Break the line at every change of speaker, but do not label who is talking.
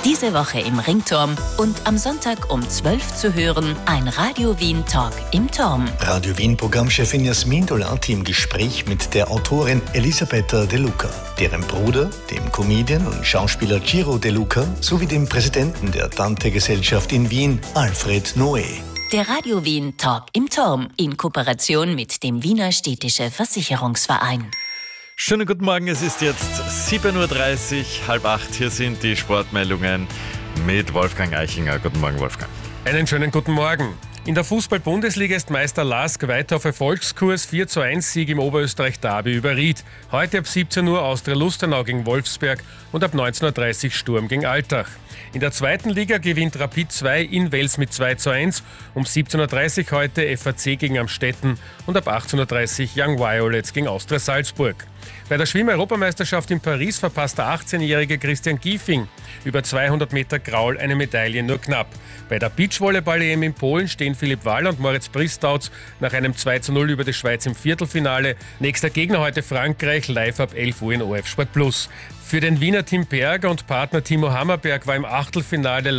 Diese Woche im Ringturm und am Sonntag um 12 zu hören, ein Radio Wien Talk im Turm.
Radio Wien Programmchefin Jasmin Dolati im Gespräch mit der Autorin Elisabetta De Luca, deren Bruder, dem Comedian und Schauspieler Ciro De Luca, sowie dem Präsidenten der Dante-Gesellschaft in Wien, Alfred Noé.
Der Radio Wien Talk im Turm in Kooperation mit dem Wiener Städtische Versicherungsverein.
Schönen guten Morgen, es ist jetzt 7.30 Uhr, 7:30. Hier sind die Sportmeldungen mit Wolfgang Eichinger. Guten Morgen, Wolfgang.
Einen schönen guten Morgen. In der Fußball-Bundesliga ist Meister LASK weiter auf Erfolgskurs. 4:1 Sieg im Oberösterreich-Derby über Ried. Heute ab 17 Uhr Austria Lustenau gegen Wolfsberg und ab 19:30 Uhr Sturm gegen Altach. In der zweiten Liga gewinnt Rapid 2 in Wels mit 2:1. Um 17:30 Uhr heute FAC gegen Amstetten und ab 18:30 Uhr Young Violets gegen Austria Salzburg. Bei der Schwimm-Europameisterschaft in Paris verpasst der 18-jährige Christian Giefing über 200 Meter Graul eine Medaille nur knapp. Bei der Beachvolleyball-EM in Polen stehen Philipp Waller und Moritz Bristautz nach einem 2:0 über die Schweiz im Viertelfinale. Nächster Gegner heute Frankreich, live ab 11 Uhr in ORF Sport Plus. Für den Wiener Tim Berger und Partner Timo Hammerberg war im Achtelfinale